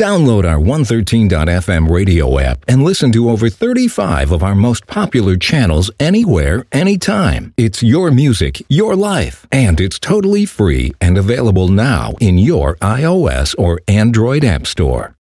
Download our 113.fm radio app and listen to over 35 of our most popular channels anywhere, anytime. It's your music, your life, and it's totally free and available now in your iOS or Android app store.